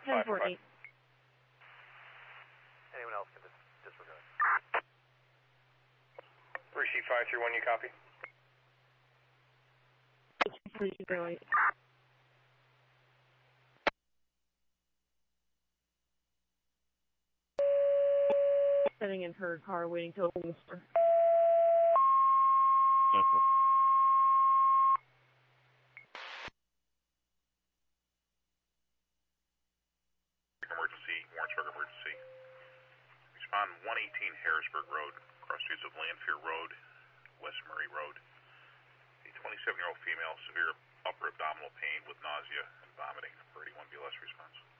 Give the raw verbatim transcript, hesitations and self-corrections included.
ten four eight. Anyone else can dis disregard. Receive five three one, you copy? three two zero eight. Sitting in her car waiting to open the store. Emergency, Warrensburg emergency. Respond one eighteen Harrisburg Road, cross streets of Lanphier Road, West Murray Road. A twenty-seven-year-old female, severe upper abdominal pain with nausea and vomiting. For eighty-one B L S response.